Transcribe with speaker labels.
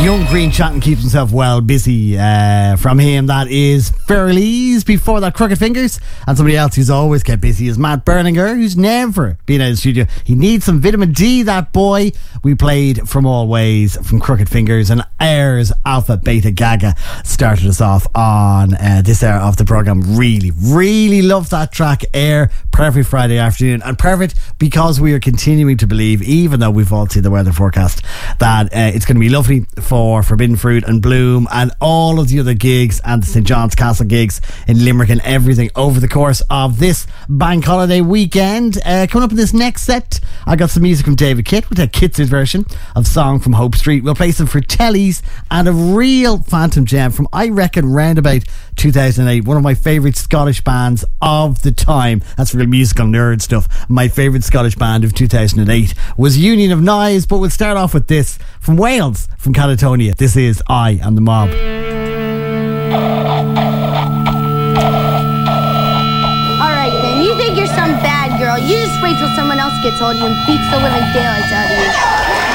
Speaker 1: Young Green Chatting keeps himself well busy. From him, that is Fairleys. Before that, Crooked Fingers. And somebody else who's always kept busy is Matt Berninger, who's never been out of the studio. He needs some vitamin D, that boy. We played From All Ways from Crooked Fingers, and Air's Alpha Beta Gaga started us off on this hour of the programme. Really love that track, Air. Perfect Friday afternoon, and perfect because we are continuing to believe, even though we've all seen the weather forecast, that it's going to be lovely for Forbidden Fruit and Bloom and all of the other gigs and the St. John's Castle gigs in Limerick and everything over the course of this bank holiday weekend. Coming up in this next set, I got some music from David Kitt. We'll take Kitt's version of Song from Hope Street. We'll play some for Tellies and a real phantom gem from, I reckon, round about 2008. One of my favourite Scottish bands of the time. That's real musical nerd stuff. My favourite Scottish band of 2008 was Union of Knives, but we'll start off with this from Wales, from Catatonia. This is I Am the Mob.
Speaker 2: Alright then, you think you're some bad girl. You just wait till someone else gets hold of you and beats the living daylights out of you.